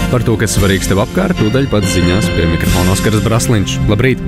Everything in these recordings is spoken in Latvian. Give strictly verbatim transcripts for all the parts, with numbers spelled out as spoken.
Par to, kas svarīgs tev apkārt, tūdaļ pat ziņās pie mikrofona Oskars Brasliņš. Labrīt!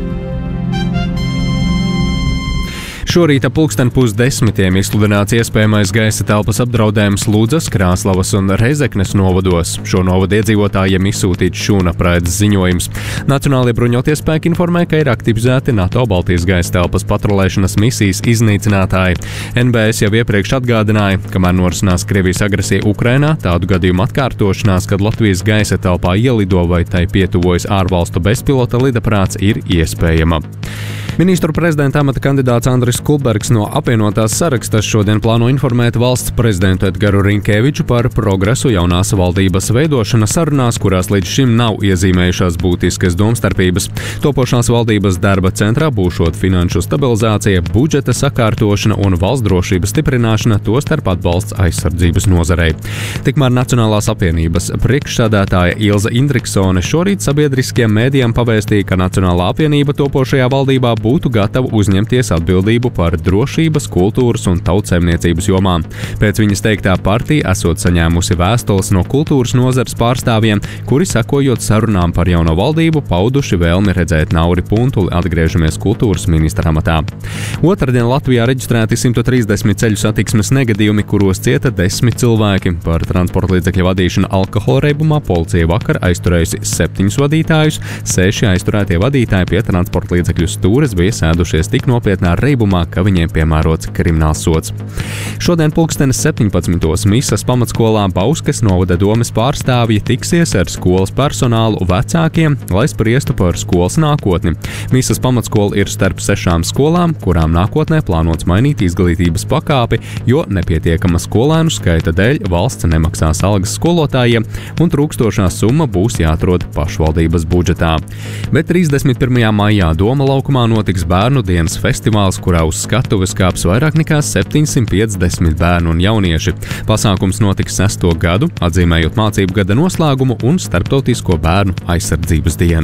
Šorīt ap pulksteni pusdesmitiem izsludināts iespējamais gaisa telpas apdraudējums Ludzas, Krāslavas un Rezeknes novados. Šo novadu iedzīvotājiem izsūtīts šūnapraides ziņojums. Nacionālie bruņotie spēki informē, ka ir aktivizēti NATO Baltijas gaisa telpas patrulēšanas misijas iznīcinātāji. N B S jau iepriekš atgādināja, kamēr norisinās Krievijas agresija Ukrainā, tādu gadījumu atkārtošanās, kad Latvijas gaisa telpā ielido vai tai pietuvojas ārvalstu bezpilota lidaprāts, ir iespējama. Ministru prezidenta amata kandidāts Andris Kulbergs no apvienotās sarakstas šodien plāno informēt valsts prezidentu Edgaru Rinkēviču par progresu jaunās valdības veidošanas sarunās, kurās līdz šim nav iezīmējušās būtiskas domstarpības. Topošās valdības darba centrā būšot finanšu stabilizācija, budžeta sakārtošana un valsts drošības stiprināšana, tostarp atbalsts aizsardzības nozarei. Tikmēr Nacionālās apvienības priekšsēdētāja Ilza Indriksone šorīt sabiedriskiem mēdījiem pavēstīja, ka Nacionālā apvienība topošajā valdībā būtu gatava uzņemties atbildību par drošības, kultūras un tautsaimniecības jomām. Pēc viņas teiktā partija esot saņēmusi vēstules no kultūras nozares pārstāvjiem, kuri, sekojot sarunām par jauno valdību, pauduši vēlmi redzēt Nauri Puntuli atgriežamies kultūras ministra amatā. Otradien Latvijā reģistrēti simt trīsdesmit ceļu satiksmes negadījumi, kuros cieta desmit cilvēki. Par transporta līdzekļu vadīšanu alkohola reibumā policija vakar aizturējusi septiņus vadītājus, seši aizturētie vadītāji pie transporta līdzekļu stūres bija sēdušies tik nopietnā reibumā, ka viņiem piemērots krimināls sods. Šodien pulkstenes septiņpadsmitos Misas pamatskolā Bauskas novada domes pārstāvji tiksies ar skolas personālu vecākiem, lai spriestu par skolas nākotni. Misas pamatskola ir starp sešām skolām, kurām nākotnē plānots mainīt izglītības pakāpi, jo nepietiekama skolēnu skaita dēļ valsts nemaksās algas skolotājiem un trūkstošā summa būs jāatrod pašvaldības budžetā. Bet trīsdesmit pirmajā maijā Doma laukumā notiks bērnu dienas festivāls, kurā uz skatuves kāps vairāk nekā septiņsimt piecdesmit bērnu un jaunieši. Pasākums notiks sesto gadu, atzīmējot mācību gada noslēgumu un Starptautisko bērnu aizsardzības dienu.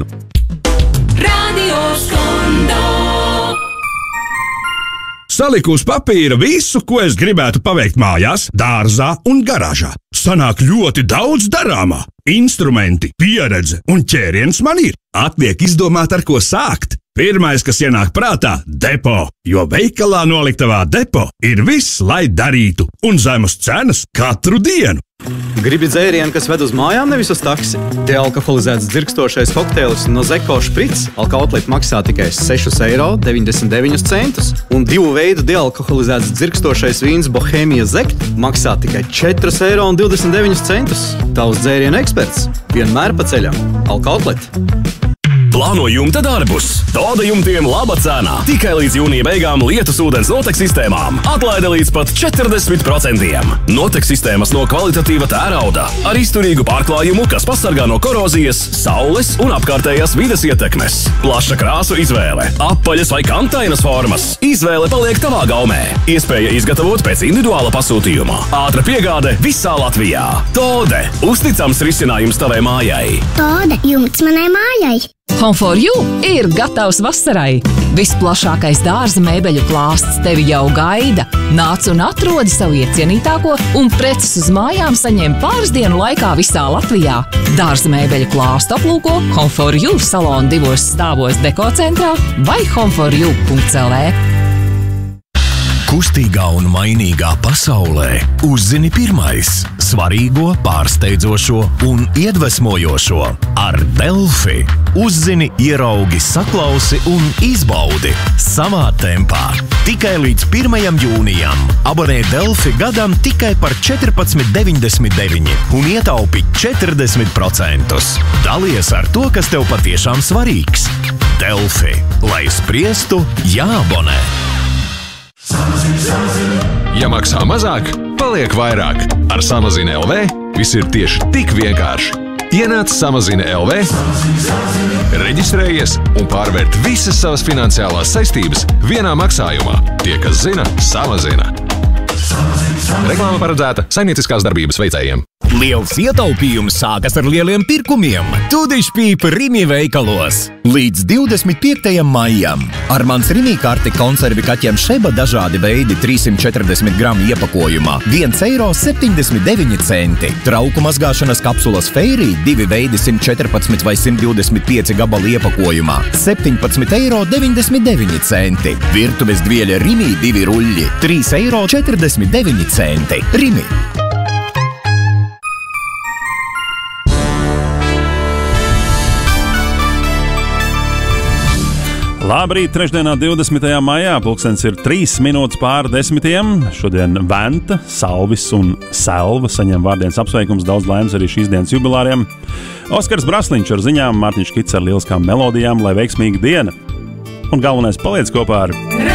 Radio Skondo. Saliku uz papīra visu, ko es gribētu paveikt mājās, dārzā un garāžā. Sanāk ļoti daudz darāmā. Instrumenti, pieredze un ķēriens man ir. Atliek izdomāt, ar ko sākt. Pirmais, kas ienāk prātā – depo, jo veikalā noliktavā depo ir viss, lai darītu, un zemes cenas katru dienu. Gribi dzērienu, kas ved uz mājām, nevis uz taksi? Dealkoholizēts dzirkstošais kokteilis no Zeko Šprits Alkautlet maksā tikai seši eiro deviņdesmit deviņi centus, un divu veidu dealkoholizēts dzirkstošais vīns Bohēmija Zekt maksā tikai četri eiro divdesmit deviņi centus. Tavs dzērienu eksperts vienmēr pa ceļam. Alkautlet. Plāno jumta darbus. Toda jumtiem laba cena. Tikai līdz jūnija beigām lietus ūdens notek sistēmām. Atlaide līdz pat četrdesmit procentiem. Notek sistēmas no kvalitatīva tērauda ar izturīgu pārklājumu, kas pasargā no korozijas, saules un apkārtējās vides ietekmes. Plaša krāsu izvēle. Apaļas vai kantainas formas. Izvēle paliek tavā gaumē. Iespēja izgatavot pēc individuāla pasūtījuma. Ātra piegāde visā Latvijā. Tode. Uzticams risinājums tavai mājai. Tode. Jumts manai mājai. Home for You ir gatavs vasarai. Visplašākais dārza mēbeļu klāsts tevi jau gaida. Nāc un atrodi savu iecienītāko un preces uz mājām saņem pāris dienu laikā visā Latvijā. Dārza mēbeļu klāstu aplūko Home for You salonu divos stāvos Deko centrā vai home for you punkt l v. Kustīgā un mainīgā pasaulē uzzini pirmais svarīgo, pārsteidzošo un iedvesmojošo ar Delfi. Uzzini, ieraugi, saklausi un izbaudi savā tempā. Tikai līdz pirmajam jūnijam abonē Delfi gadam tikai par četrpadsmit deviņdesmit deviņi un ietaupi četrdesmit procentus. Dalies ar to, kas tev patiešām svarīgs. Delfi. Lai spriestu, jāabonē. Ja maksā mazāk, paliek vairāk. Ar Samazina L V viss ir tieši tik vienkārši. Ienāc Samazina L V, reģistrējies un pārvērt visas savas finansiālās saistības vienā maksājumā. Tie, kas zina, samazina. Reklāma paredzēta saimnieciskās darbības veicējiem. Liels ietaupījums sākas ar lieliem pirkumiem. Tūdišpīpa Rimi veikalos. Līdz divdesmit piektajam maijam. Ar mans Rimi karti konservi kaķiem Šeba dažādi veidi trīssimt četrdesmit gramu iepakojumā. viens eiro septiņdesmit deviņi centi. Trauku mazgāšanas kapsulas Fairy divi veidi simt četrpadsmit vai simt divdesmit pieci gabali iepakojumā. septiņpadsmit eiro deviņdesmit deviņi centi. Virtuves dvieļa Rimi divi ruļļi. trīs eiro četrdesmit deviņi centi. Rimi. Labrīt, trešdienā divdesmitajā maijā, pulkstens ir trīs minūtes pār desmitiem. Šodien Venta, Salvis un Selva saņem vārdienas apsveikums, daudz laimes arī šīs dienas jubilāriem. Oskars Brasliņš ar ziņām, Mārtiņš Kits ar lieliskām melodijām, lai veiksmīga diena. Un galvenais paliec kopā ar